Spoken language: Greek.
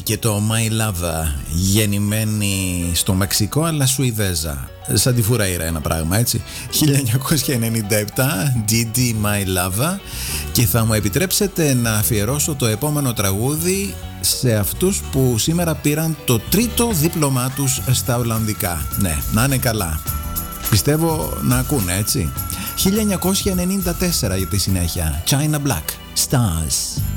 και το My Lover, γεννημένη στο Μεξικό αλλά Σουηδέζα. Σαν τη Φουραΐρα ένα πράγμα, έτσι. 1997, Didi My Lover. Και θα μου επιτρέψετε να αφιερώσω το επόμενο τραγούδι σε αυτούς που σήμερα πήραν το τρίτο δίπλωμά τους στα Ολλανδικά. Ναι, να είναι καλά. Πιστεύω να ακούνε, έτσι. 1994 για τη συνέχεια. China Black, Stars.